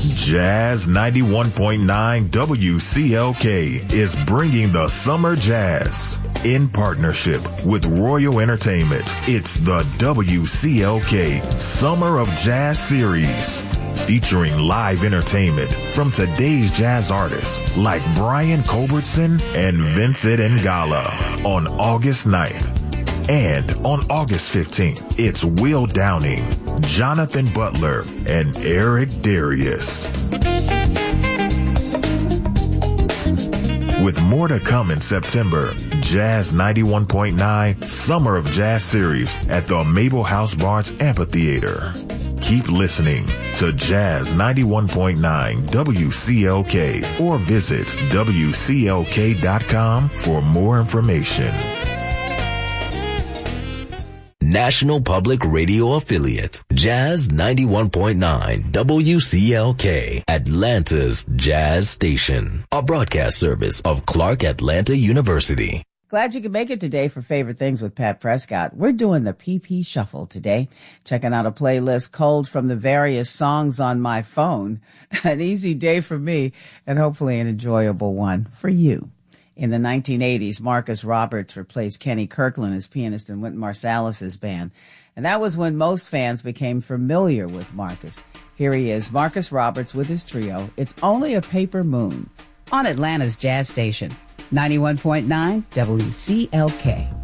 Jazz 91.9 WCLK is bringing the summer jazz. In partnership with Royal Entertainment, it's the WCLK Summer of Jazz Series, featuring live entertainment from today's jazz artists like Brian Culbertson and Vincent Ngala on August 9th. And on August 15th, it's Will Downing, Jonathan Butler, and Eric Darius. With more to come in September, Jazz 91.9 Summer of Jazz Series at the Mabel House Barnes Amphitheater. Keep listening to Jazz 91.9 WCLK or visit WCLK.com for more information. National Public Radio affiliate, Jazz 91.9 WCLK, Atlanta's Jazz Station, a broadcast service of Clark Atlanta University. Glad you could make it today for Favorite Things with Pat Prescott. We're doing the PP Shuffle today, checking out a playlist culled from the various songs on my phone. An easy day for me and hopefully an enjoyable one for you. In the 1980s, Marcus Roberts replaced Kenny Kirkland as pianist in Wynton Marsalis's band. And that was when most fans became familiar with Marcus. Here he is, Marcus Roberts with his trio, It's Only a Paper Moon, on Atlanta's Jazz Station, 91.9 WCLK.